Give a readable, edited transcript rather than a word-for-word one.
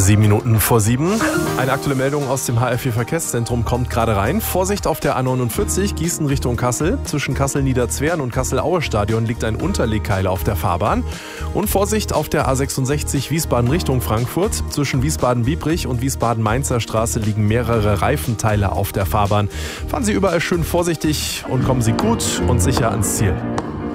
7:07. Eine aktuelle Meldung aus dem HR4 Verkehrszentrum kommt gerade rein. Vorsicht auf der A49, Gießen Richtung Kassel. Zwischen Kassel-Niederzwern und Kassel-Aue-Stadion liegt ein Unterlegkeiler auf der Fahrbahn. Und Vorsicht auf der A66 Wiesbaden Richtung Frankfurt. Zwischen Wiesbaden-Biebrich und Wiesbaden-Mainzer Straße liegen mehrere Reifenteile auf der Fahrbahn. Fahren Sie überall schön vorsichtig und kommen Sie gut und sicher ans Ziel.